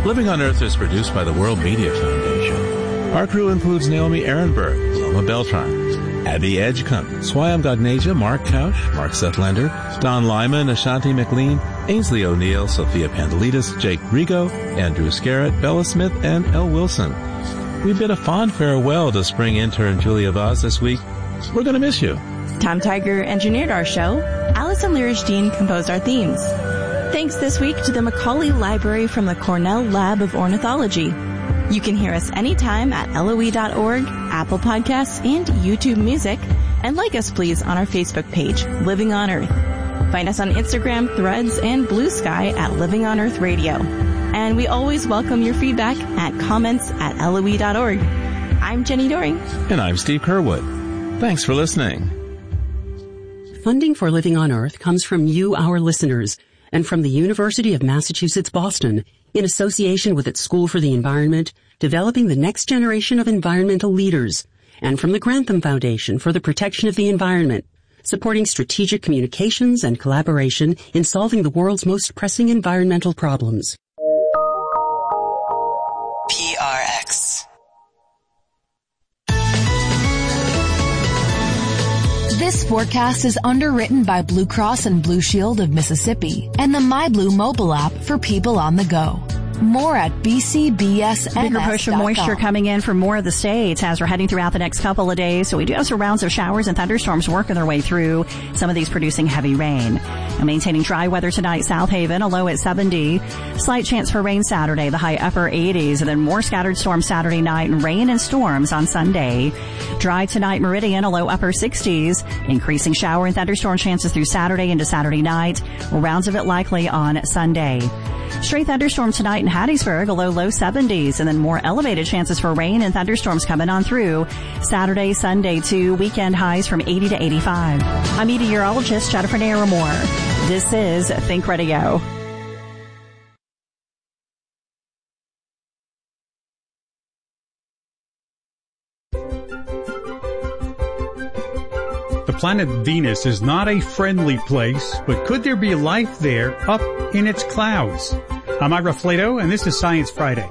Living on Earth is produced by the World Media Foundation. Our crew includes Naomi Ehrenberg, Loma Beltran, Abby Edgecombe, Swayam Gagneja, Mark Kausch, Mark Sethlander, Don Lyman, Ashanti McLean, Ainsley O'Neill, Sophia Pandelides, Jake Rigo, Andrew Scarrett, Bella Smith, and Elle Wilson. We bid a fond farewell to spring intern Julia Vaz this week. We're going to miss you. Tom Tiger engineered our show. Allison Lirish-Dean composed our themes. Thanks this week to the Macaulay Library from the Cornell Lab of Ornithology. You can hear us anytime at LOE.org, Apple Podcasts, and YouTube Music. And like us, please, on our Facebook page, Living on Earth. Find us on Instagram, Threads, and Blue Sky at Living on Earth Radio. And we always welcome your feedback at comments@LOE.org. I'm Jenny Doring. And I'm Steve Curwood. Thanks for listening. Funding for Living on Earth comes from you, our listeners, and from the University of Massachusetts, Boston, in association with its School for the Environment, developing the next generation of environmental leaders, and from the Grantham Foundation for the Protection of the Environment, supporting strategic communications and collaboration in solving the world's most pressing environmental problems. PRX. This forecast is underwritten by Blue Cross and Blue Shield of Mississippi and the MyBlue mobile app for people on the go. More at bcbsms.com. Bigger push of moisture coming in from more of the states as we're heading throughout the next couple of days. So we do have some rounds of showers and thunderstorms working their way through, some of these producing heavy rain. And maintaining dry weather tonight, South Haven, a low at 70. Slight chance for rain Saturday, the high upper 80s. And then more scattered storms Saturday night and rain and storms on Sunday. Dry tonight, Meridian, a low upper 60s. Increasing shower and thunderstorm chances through Saturday into Saturday night. Rounds of it likely on Sunday. Stray thunderstorm tonight in Hattiesburg, a low 70s, and then more elevated chances for rain and thunderstorms coming on through Saturday, Sunday too. Weekend highs from 80 to 85. I'm meteorologist Jennifer Naramore. This is Think Radio. The planet Venus is not a friendly place, but could there be life there up in its clouds? I'm Ira Flato, and this is Science Friday.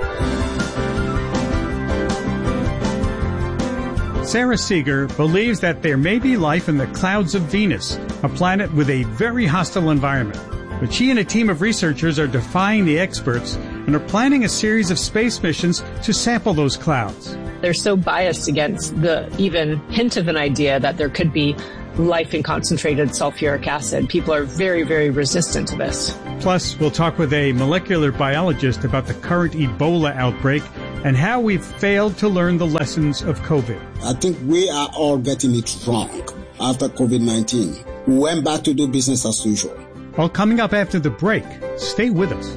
Sarah Seeger believes that there may be life in the clouds of Venus, a planet with a very hostile environment. But she and a team of researchers are defying the experts and are planning a series of space missions to sample those clouds. They're so biased against the even hint of an idea that there could be life in concentrated sulfuric acid. People are very, very resistant to this. Plus, we'll talk with a molecular biologist about the current Ebola outbreak and how we've failed to learn the lessons of COVID. I think we are all getting it wrong after COVID-19. We went back to do business as usual. All coming up after the break. Stay with us.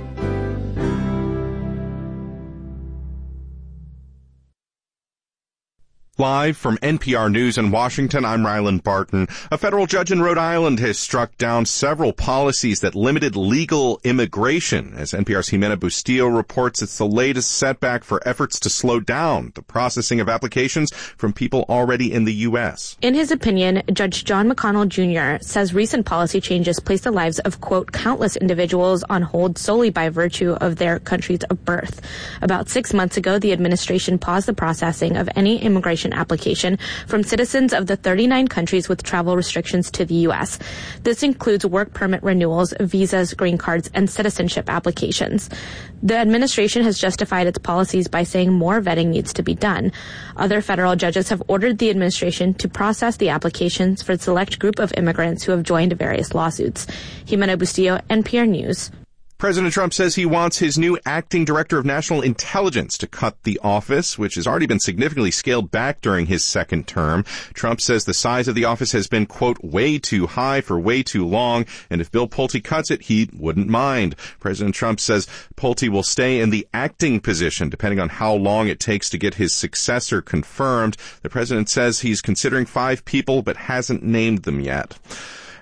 Live from NPR News in Washington, I'm Ryland Barton. A federal judge in Rhode Island has struck down several policies that limited legal immigration. As NPR's Jimena Bustillo reports, it's the latest setback for efforts to slow down the processing of applications from people already in the U.S. In his opinion, Judge John McConnell Jr. says recent policy changes place the lives of, quote, countless individuals on hold solely by virtue of their countries of birth. About 6 months ago, the administration paused the processing of any immigration application from citizens of the 39 countries with travel restrictions to the U.S. This includes work permit renewals, visas, green cards, and citizenship applications. The administration has justified its policies by saying more vetting needs to be done. Other federal judges have ordered the administration to process the applications for a select group of immigrants who have joined various lawsuits. Jimena Bustillo, NPR News. President Trump says he wants his new acting director of national intelligence to cut the office, which has already been significantly scaled back during his second term. Trump says the size of the office has been, quote, way too high for way too long, and if Bill Pulte cuts it, he wouldn't mind. President Trump says Pulte will stay in the acting position, depending on how long it takes to get his successor confirmed. The president says he's considering 5 people, but hasn't named them yet.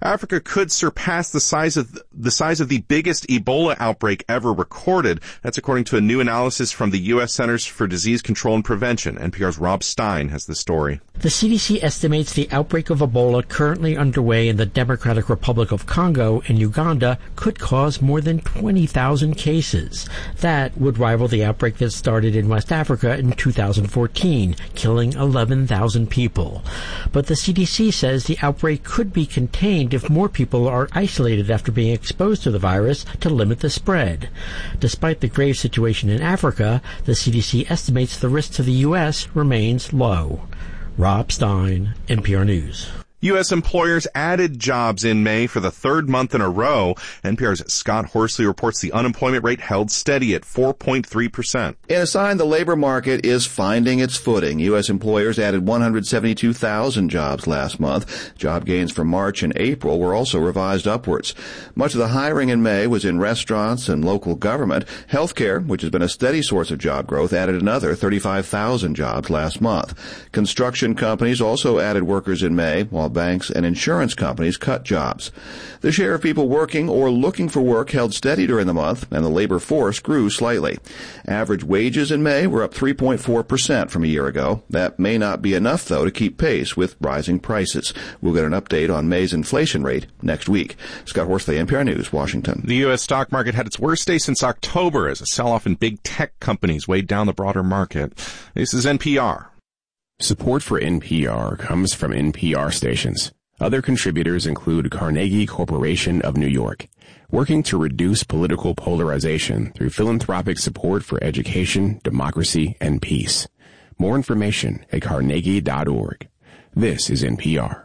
Africa could surpass the size of the biggest Ebola outbreak ever recorded. That's according to a new analysis from the U.S. Centers for Disease Control and Prevention. NPR's Rob Stein has the story. The CDC estimates the outbreak of Ebola currently underway in the Democratic Republic of Congo and Uganda could cause more than 20,000 cases. That would rival the outbreak that started in West Africa in 2014, killing 11,000 people. But the CDC says the outbreak could be contained if more people are isolated after being exposed to the virus to limit the spread. Despite the grave situation in Africa, the CDC estimates the risk to the U.S. remains low. Rob Stein, NPR News. U.S. employers added jobs in May for the third month in a row. NPR's Scott Horsley reports the unemployment rate held steady at 4.3%. In a sign the labor market is finding its footing, U.S. employers added 172,000 jobs last month. Job gains for March and April were also revised upwards. Much of the hiring in May was in restaurants and local government. Healthcare, which has been a steady source of job growth, added another 35,000 jobs last month. Construction companies also added workers in May, while banks and insurance companies cut jobs. The share of people working or looking for work held steady during the month, and the labor force grew slightly. Average wages in May were up 3.4% from a year ago. That may not be enough, though, to keep pace with rising prices. We'll get an update on May's inflation rate next week. Scott Horsley, NPR News, Washington. The U.S. stock market had its worst day since October as a sell-off in big tech companies weighed down the broader market. This is NPR. Support for NPR comes from NPR stations. Other contributors include Carnegie Corporation of New York, working to reduce political polarization through philanthropic support for education, democracy, and peace. More information at carnegie.org. This is NPR.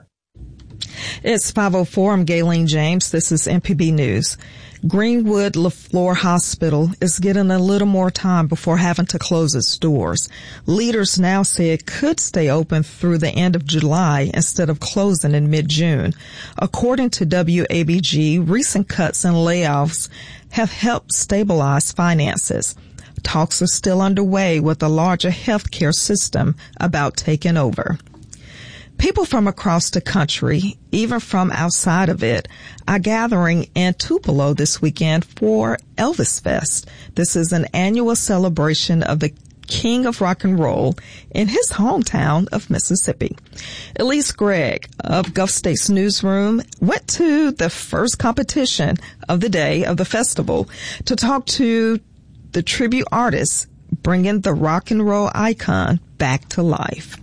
It's 5:04. I'm Gayleen James. This is MPB News. Greenwood LaFleur Hospital is getting a little more time before having to close its doors. Leaders now say it could stay open through the end of July instead of closing in mid-June. According to WABG, recent cuts and layoffs have helped stabilize finances. Talks are still underway with the larger healthcare system about taking over. People from across the country, even from outside of it, are gathering in Tupelo this weekend for Elvis Fest. This is an annual celebration of the King of Rock and Roll in his hometown of Mississippi. Elise Gregg of Gulf States Newsroom went to the first competition of the day of the festival to talk to the tribute artists bringing the rock and roll icon back to life.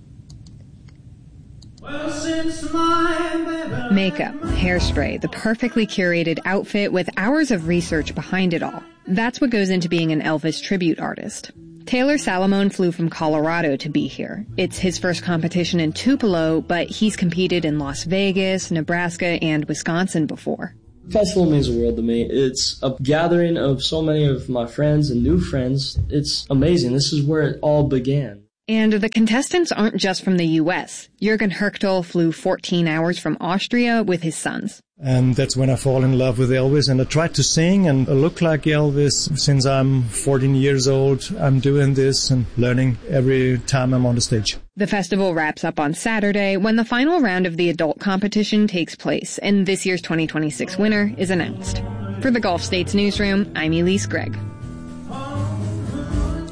Makeup, hairspray, the perfectly curated outfit with hours of research behind it all. That's what goes into being an Elvis tribute artist. Taylor Salomon flew from Colorado to be here. It's his first competition in Tupelo, but he's competed in Las Vegas, Nebraska, and Wisconsin before. Festival means the world to me. It's a gathering of so many of my friends and new friends. It's amazing. This is where it all began. And the contestants aren't just from the U.S. Jürgen Herchtel flew 14 hours from Austria with his sons. And that's when I fall in love with Elvis. And I tried to sing and look like Elvis. Since I'm 14 years old, I'm doing this and learning every time I'm on the stage. The festival wraps up on Saturday when the final round of the adult competition takes place, and this year's 2026 winner is announced. For the Gulf States Newsroom, I'm Elise Gregg.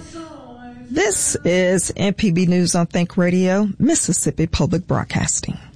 This is MPB News on Think Radio, Mississippi Public Broadcasting.